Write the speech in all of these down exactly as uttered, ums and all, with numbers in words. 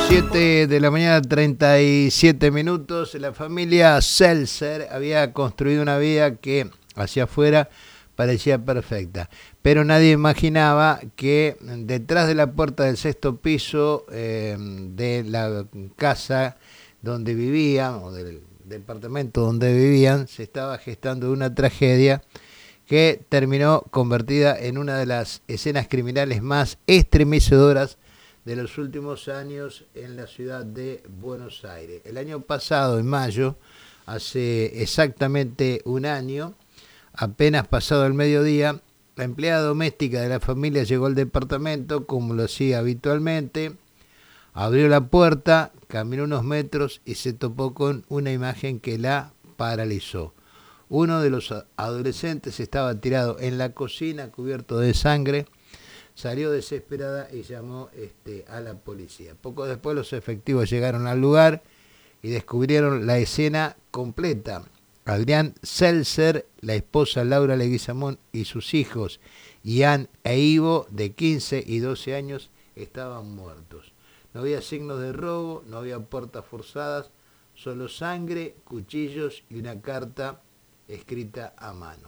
siete de la mañana, treinta y siete minutos. La familia Seltzer había construido una vida que hacia afuera parecía perfecta, pero nadie imaginaba que detrás de la puerta del sexto piso eh, de la casa donde vivían, o del departamento donde vivían, se estaba gestando una tragedia que terminó convertida en una de las escenas criminales más estremecedoras de los últimos años en la ciudad de Buenos Aires. El año pasado, en mayo, hace exactamente un año, apenas pasado el mediodía, la empleada doméstica de la familia llegó al departamento como lo hacía habitualmente, abrió la puerta, caminó unos metros y se topó con una imagen que la paralizó. Uno de los adolescentes estaba tirado en la cocina cubierto de sangre. Salió desesperada y llamó este, a la policía. Poco después los efectivos llegaron al lugar y descubrieron la escena completa. Adrián Seltzer, la esposa Laura Leguizamón y sus hijos Ian e Ivo, de quince y doce años, estaban muertos. No había signos de robo, no había puertas forzadas, solo sangre, cuchillos y una carta escrita a mano.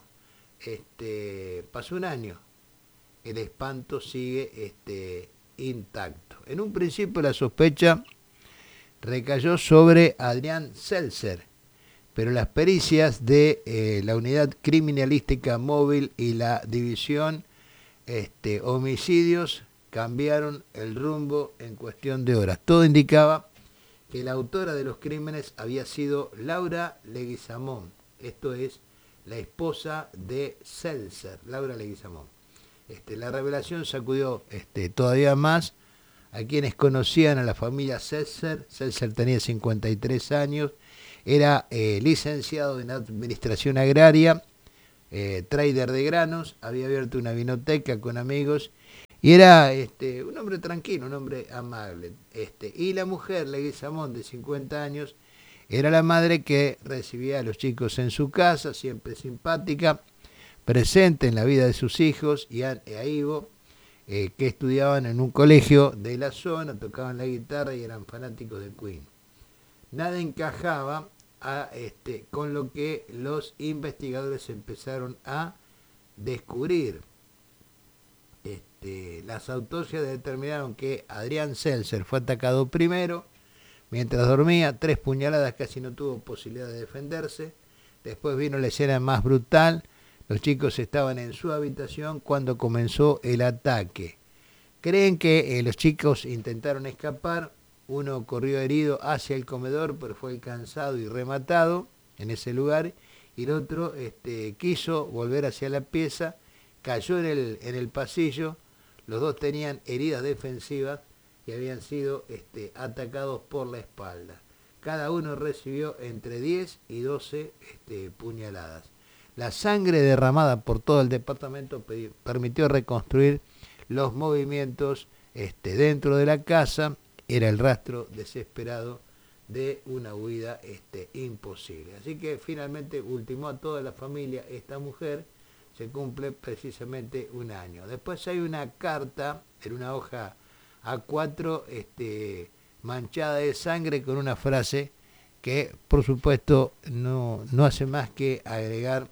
Este, pasó un año. El espanto sigue este, intacto. En un principio la sospecha recayó sobre Adrián Seltzer, pero las pericias de eh, la Unidad Criminalística Móvil y la División este, Homicidios cambiaron el rumbo en cuestión de horas. Todo indicaba que la autora de los crímenes había sido Laura Leguizamón, esto es, la esposa de Seltzer, Laura Leguizamón. Este, la revelación sacudió este, todavía más a quienes conocían a la familia Seltzer. Seltzer tenía cincuenta y tres años, era eh, licenciado en Administración Agraria, eh, trader de granos, había abierto una vinoteca con amigos y era este, un hombre tranquilo, un hombre amable. Este, y la mujer, Leguizamón, de cincuenta años, era la madre que recibía a los chicos en su casa, siempre simpática, presente en la vida de sus hijos, Ian e Ivo, eh, que estudiaban en un colegio de la zona, tocaban la guitarra y eran fanáticos de Queen. Nada encajaba a, este, con lo que los investigadores empezaron a descubrir. Este, las autopsias determinaron que Adrián Seltzer fue atacado primero, mientras dormía, tres puñaladas, casi no tuvo posibilidad de defenderse. Después vino la escena más brutal. Los chicos estaban en su habitación cuando comenzó el ataque. Creen que eh, los chicos intentaron escapar. Uno corrió herido hacia el comedor, pero fue alcanzado y rematado en ese lugar. Y el otro este, quiso volver hacia la pieza, cayó en el, en el pasillo. Los dos tenían heridas defensivas y habían sido este, atacados por la espalda. Cada uno recibió entre diez y doce este, puñaladas. La sangre derramada por todo el departamento permitió reconstruir los movimientos este, dentro de la casa. Era el rastro desesperado de una huida este, imposible. Así que finalmente ultimó a toda la familia esta mujer. Se cumple precisamente un año. Después hay una carta en una hoja A cuatro este, manchada de sangre con una frase que por supuesto no, no hace más que agregar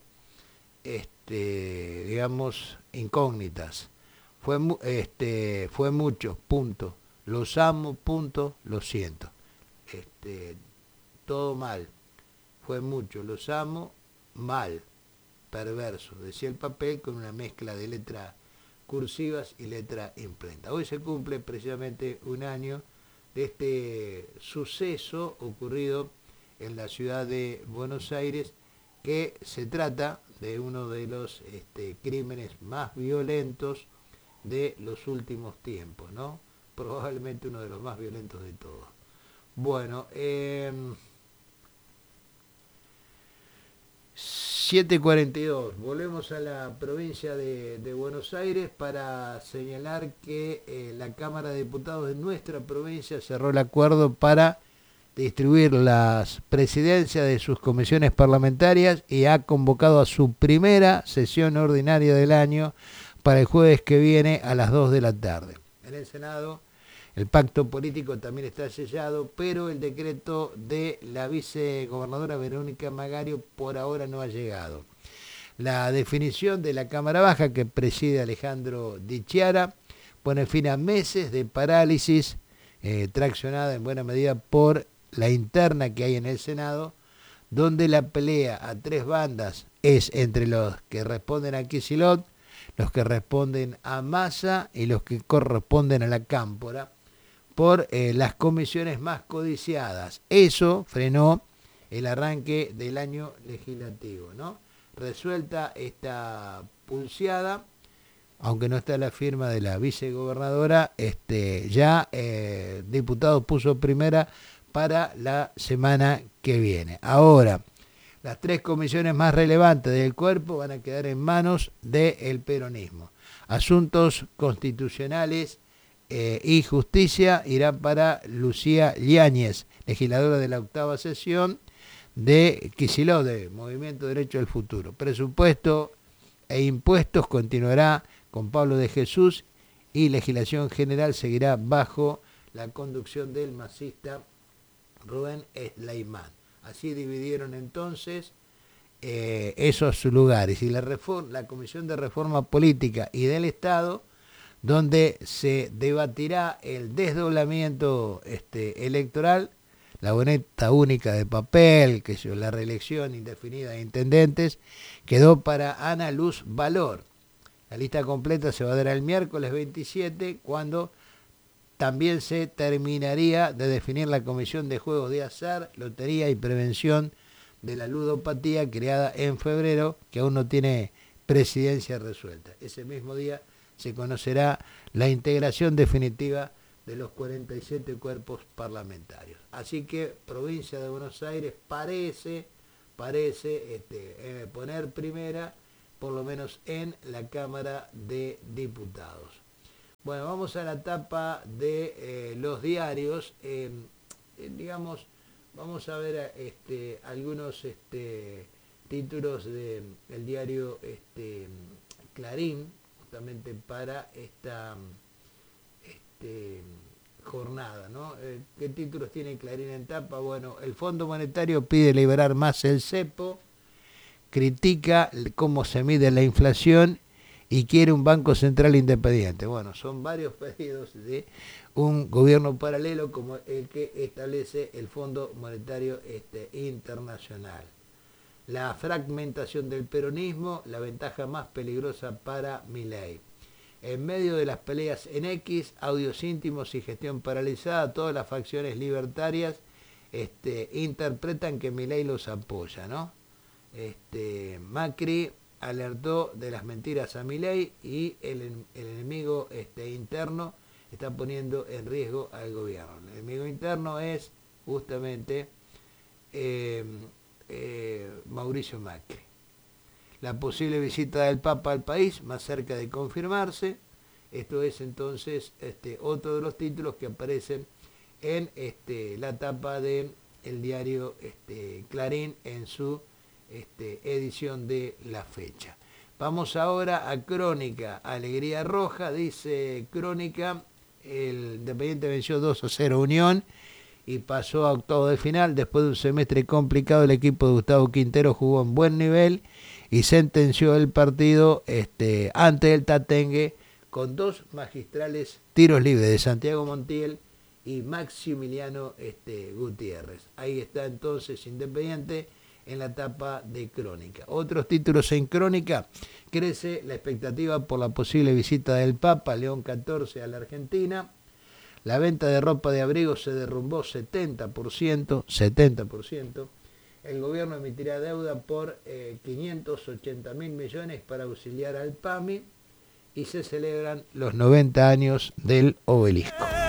Este, digamos, incógnitas. Fue, este, fue mucho, punto. Los amo, punto, lo siento. Este, todo mal. Fue mucho, los amo, mal, perverso. Decía el papel con una mezcla de letras cursivas y letra imprenta. Hoy se cumple precisamente un año de este suceso ocurrido en la ciudad de Buenos Aires, que se trata de uno de los este, crímenes más violentos de los últimos tiempos, ¿no? Probablemente uno de los más violentos de todos. Bueno, eh, siete cuarenta y dos, volvemos a la provincia de, de Buenos Aires para señalar que eh, la Cámara de Diputados de nuestra provincia cerró el acuerdo para distribuir las presidencias de sus comisiones parlamentarias y ha convocado a su primera sesión ordinaria del año para el jueves que viene a las dos de la tarde. En el Senado, El pacto político también está sellado, pero el decreto de la vicegobernadora Verónica Magario por ahora no ha llegado. La definición de la Cámara Baja que preside Alejandro Di Chiara pone fin a meses de parálisis eh, traccionada en buena medida por la interna que hay en el Senado, donde la pelea a tres bandas es entre los que responden a Kicillof, los que responden a Massa y los que corresponden a la Cámpora, por eh, las comisiones más codiciadas. Eso frenó el arranque del año legislativo, ¿no? Resuelta esta pulseada, aunque no está la firma de la vicegobernadora, este, ya eh, diputado puso primera para la semana que viene. Ahora, las tres comisiones más relevantes del cuerpo van a quedar en manos del peronismo. Asuntos constitucionales eh, y justicia irá para Lucía Yáñez, legisladora de la octava sesión de Kicillof, de Movimiento Derecho del Futuro. Presupuesto e impuestos continuará con Pablo de Jesús y legislación general seguirá bajo la conducción del masista Rubén Sleiman. Así dividieron entonces eh, esos lugares. Y la, reforma, la Comisión de Reforma Política y del Estado, donde se debatirá el desdoblamiento este, electoral, la boleta única de papel, que es la reelección indefinida de intendentes, quedó para Ana Luz Valor. La lista completa se va a dar el miércoles veintisiete, cuando también se terminaría de definir la Comisión de Juegos de Azar, Lotería y Prevención de la Ludopatía, creada en febrero, que aún no tiene presidencia resuelta. Ese mismo día se conocerá la integración definitiva de los cuarenta y siete cuerpos parlamentarios. Así que provincia de Buenos Aires parece, parece este, eh, poner primera, por lo menos en la Cámara de Diputados. Bueno, vamos a la tapa de eh, los diarios. Eh, eh, digamos, vamos a ver este, algunos este, títulos del de diario este, Clarín, justamente para esta este, jornada, ¿no? Eh, ¿Qué títulos tiene Clarín en tapa? Bueno, el Fondo Monetario pide liberar más el cepo, critica cómo se mide la inflación y quiere un Banco Central independiente. Bueno, son varios pedidos de un gobierno paralelo como el que establece el Fondo Monetario este, Internacional. La fragmentación del peronismo, la ventaja más peligrosa para Milei. En medio de las peleas en X, audios íntimos y gestión paralizada, todas las facciones libertarias este, interpretan que Milei los apoya, ¿no? Este, Macri alertó de las mentiras a Milei y el, el enemigo este, interno está poniendo en riesgo al gobierno. El enemigo interno es justamente eh, eh, Mauricio Macri. La posible visita del Papa al país más cerca de confirmarse. Esto es entonces este, otro de los títulos que aparecen en este, la tapa del diario este, Clarín en su Este, edición de la fecha. Vamos ahora a Crónica, Alegría Roja, dice Crónica, el Independiente venció dos a cero Unión y pasó a octavos de final. Después de un semestre complicado, el equipo de Gustavo Quintero jugó en buen nivel y sentenció el partido este, ante el Tatengue con dos magistrales tiros libres de Santiago Montiel y Maximiliano este, Gutiérrez. Ahí está entonces Independiente en la tapa de Crónica. Otros títulos en Crónica: crece la expectativa por la posible visita del Papa León catorce a la Argentina. La venta de ropa de abrigo se derrumbó setenta por ciento, setenta por ciento. El gobierno emitirá deuda por eh, quinientos ochenta mil millones para auxiliar al PAMI y se celebran los noventa años del obelisco.